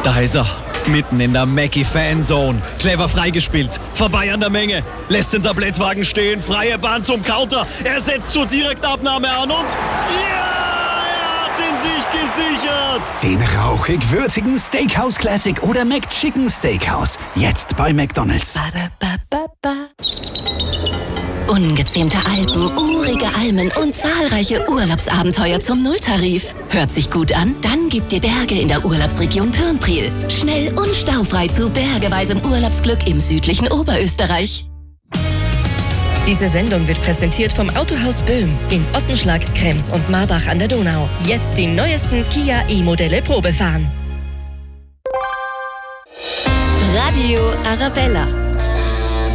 Da ist er, mitten in der Mackie-Fanzone. Clever freigespielt, vorbei an der Menge, lässt den Tablettwagen stehen, freie Bahn zum Counter, er setzt zur Direktabnahme an und ja, er hat ihn sich gesichert. Den rauchig-würzigen Steakhouse Classic oder McChicken Steakhouse, jetzt bei McDonald's. Ungezähmte Alpen, urige Almen und zahlreiche Urlaubsabenteuer zum Nulltarif. Hört sich gut an? Dann gibt dir Berge in der Urlaubsregion Pürnpriel. Schnell und staufrei zu bergeweisem Urlaubsglück im südlichen Oberösterreich. Diese Sendung wird präsentiert vom Autohaus Böhm in Ottenschlag, Krems und Marbach an der Donau. Jetzt die neuesten Kia E-Modelle Probefahren. Radio Arabella.